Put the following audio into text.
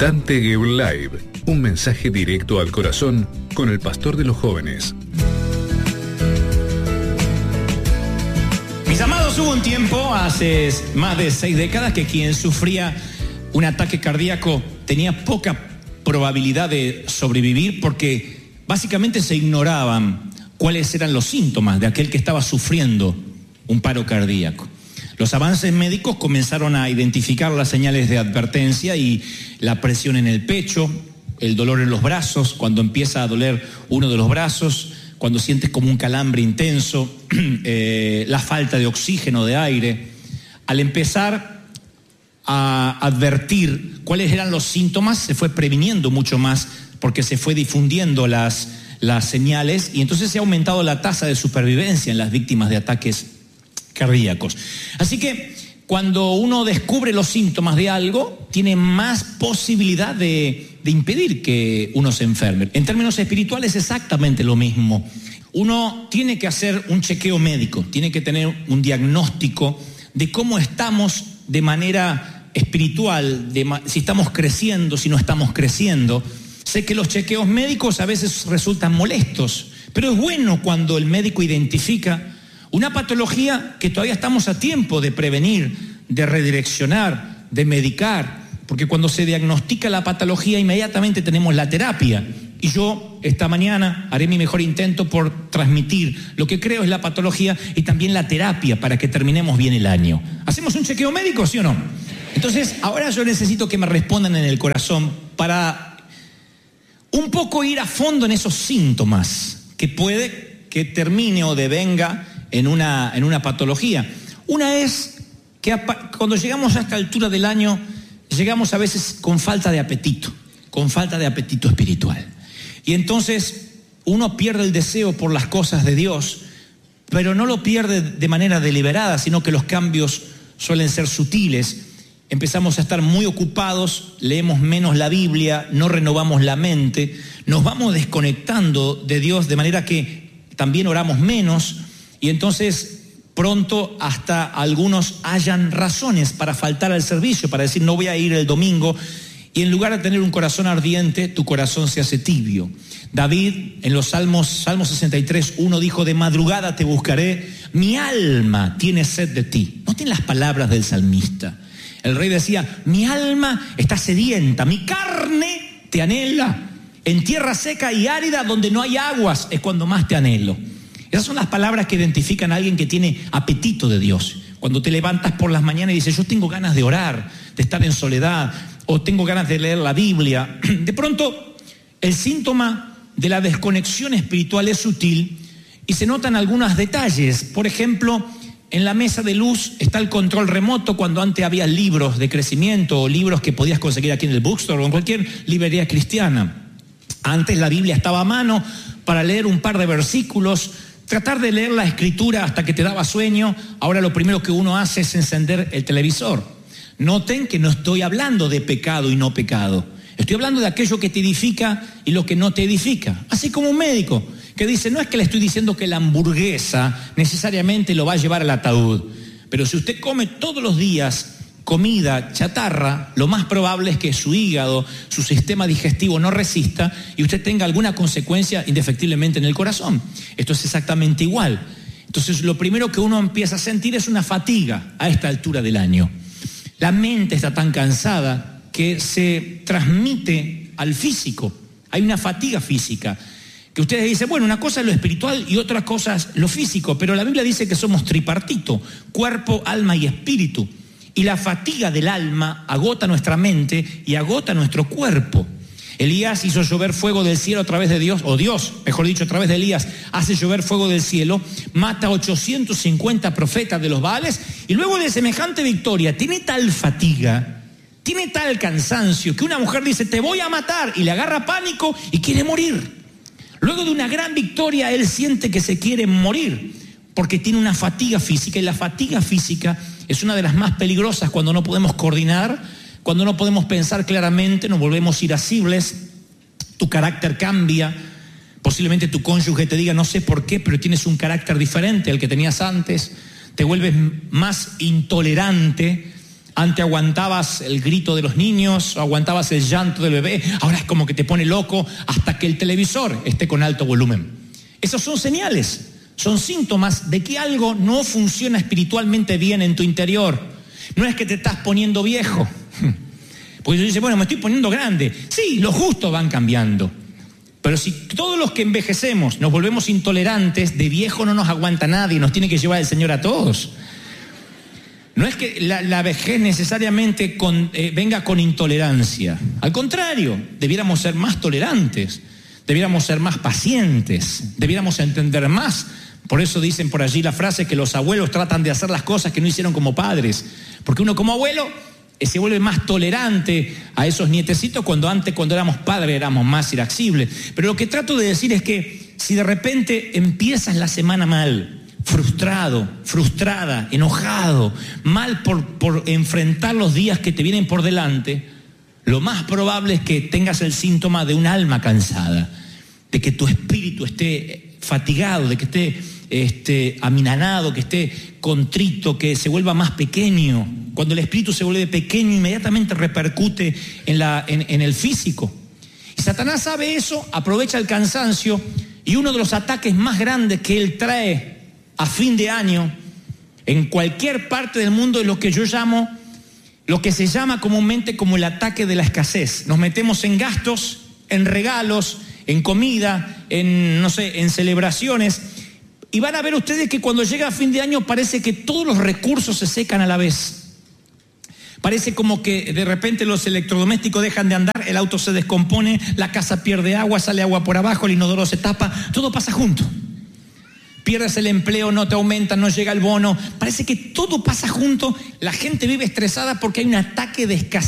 Dante Gebel Live, un mensaje directo al corazón con el pastor de los jóvenes. Mis amados, hubo un tiempo, hace más de 6 décadas, que quien sufría un ataque cardíaco tenía poca probabilidad de sobrevivir porque básicamente se ignoraban cuáles eran los síntomas de aquel que estaba sufriendo un paro cardíaco. Los avances médicos comenzaron a identificar las señales de advertencia y la presión en el pecho, el dolor en los brazos, cuando empieza a doler uno de los brazos, cuando sientes como un calambre intenso, la falta de oxígeno, de aire. Al empezar a advertir cuáles eran los síntomas, se fue previniendo mucho más porque se fue difundiendo las señales y entonces se ha aumentado la tasa de supervivencia en las víctimas de ataques cardíacos. Así que cuando uno descubre los síntomas de algo, tiene más posibilidad de impedir que uno se enferme. En términos espirituales, exactamente lo mismo. Uno tiene que hacer un chequeo médico, tiene que tener un diagnóstico de cómo estamos de manera espiritual, si estamos creciendo, si no estamos creciendo. Sé que los chequeos médicos a veces resultan molestos, pero es bueno cuando el médico identifica una patología que todavía estamos a tiempo de prevenir, de redireccionar, de medicar, porque cuando se diagnostica la patología inmediatamente tenemos la terapia. Y yo esta mañana haré mi mejor intento por transmitir lo que creo es la patología y también la terapia para que terminemos bien el año. ¿Hacemos un chequeo médico, sí o no? Entonces, ahora yo necesito que me respondan en el corazón para un poco ir a fondo en esos síntomas que puede que termine o devenga en una patología. Una es que cuando llegamos a esta altura del año, llegamos a veces con falta de apetito espiritual. Y entonces uno pierde el deseo por las cosas de Dios, pero no lo pierde de manera deliberada, sino que los cambios suelen ser sutiles. Empezamos a estar muy ocupados, leemos menos la Biblia, no renovamos la mente, nos vamos desconectando de Dios de manera que también oramos menos. Y entonces pronto hasta algunos hayan razones para faltar al servicio, para decir no voy a ir el domingo. Y en lugar de tener un corazón ardiente, tu corazón se hace tibio. David en los Salmo 63:1 dijo: de madrugada te buscaré, mi alma tiene sed de ti. Noten las palabras del salmista. El rey decía: mi alma está sedienta, mi carne te anhela. En tierra seca y árida donde no hay aguas es cuando más te anhelo. Esas son las palabras que identifican a alguien que tiene apetito de Dios. Cuando te levantas por las mañanas y dices: yo tengo ganas de orar, de estar en soledad, o tengo ganas de leer la Biblia. De pronto, el síntoma de la desconexión espiritual es sutil y se notan algunos detalles. Por ejemplo, en la mesa de luz está el control remoto cuando antes había libros de crecimiento o libros que podías conseguir aquí en el bookstore o en cualquier librería cristiana. Antes la Biblia estaba a mano para leer un par de versículos, tratar de leer la escritura hasta que te daba sueño. Ahora lo primero que uno hace es encender el televisor. Noten que no estoy hablando de pecado y no pecado. Estoy hablando de aquello que te edifica y lo que no te edifica. Así como un médico que dice: no es que le estoy diciendo que la hamburguesa necesariamente lo va a llevar al ataúd, pero si usted come todos los días comida chatarra, lo más probable es que su hígado, su sistema digestivo no resista y usted tenga alguna consecuencia indefectiblemente en el corazón. Esto es exactamente igual. Entonces lo primero que uno empieza a sentir es una fatiga a esta altura del año. La mente está tan cansada que se transmite al físico. Hay una fatiga física. Que ustedes dicen, bueno, una cosa es lo espiritual y otra cosa es lo físico. Pero la Biblia dice que somos tripartito, cuerpo, alma y espíritu. Y la fatiga del alma agota nuestra mente y agota nuestro cuerpo. Elías hizo llover fuego del cielo a través de Dios, o Dios, mejor dicho, a través de Elías, hace llover fuego del cielo, mata a 850 profetas de los Baales, y luego de semejante victoria, tiene tal fatiga, tiene tal cansancio, que una mujer dice: te voy a matar, y le agarra pánico y quiere morir. Luego de una gran victoria, él siente que se quiere morir, porque tiene una fatiga física, y la fatiga física es una de las más peligrosas cuando no podemos coordinar. Cuando no podemos pensar claramente, nos volvemos irascibles, tu carácter cambia, posiblemente tu cónyuge te diga: no sé por qué, pero tienes un carácter diferente al que tenías antes, te vuelves más intolerante, Antes aguantabas el grito de los niños, aguantabas el llanto del bebé, ahora es como que te pone loco hasta que el televisor esté con alto volumen. Esas son señales, son síntomas de que algo no funciona espiritualmente bien en tu interior. No es que te estás poniendo viejo. Porque yo dice, bueno, me estoy poniendo grande. Sí, los gustos van cambiando. Pero si todos los que envejecemos nos volvemos intolerantes, de viejo no nos aguanta nadie, nos tiene que llevar el Señor a todos. No es que la vejez necesariamente venga con intolerancia. Al contrario, debiéramos ser más tolerantes, debiéramos ser más pacientes, debiéramos entender más. Por eso dicen por allí la frase que los abuelos tratan de hacer las cosas que no hicieron como padres. Porque uno como abuelo se vuelve más tolerante a esos nietecitos cuando éramos padres éramos más irascibles. Pero lo que trato de decir es que si de repente empiezas la semana mal, frustrado, frustrada, enojado, mal por enfrentar los días que te vienen por delante, lo más probable es que tengas el síntoma de un alma cansada, de que tu espíritu esté fatigado, de que esté aminanado, que esté contrito, que se vuelva más pequeño. Cuando el espíritu se vuelve pequeño, inmediatamente repercute en el físico. Y Satanás sabe eso, aprovecha el cansancio, y uno de los ataques más grandes que él trae a fin de año en cualquier parte del mundo es lo que se llama comúnmente como el ataque de la escasez. Nos metemos en gastos, en regalos, en comida, en celebraciones, y van a ver ustedes que cuando llega a fin de año parece que todos los recursos se secan a la vez. Parece como que de repente los electrodomésticos dejan de andar, el auto se descompone, la casa pierde agua, sale agua por abajo, el inodoro se tapa, todo pasa junto. Pierdes el empleo, no te aumentan, no llega el bono. Parece que todo pasa junto. La gente vive estresada porque hay un ataque de escasez.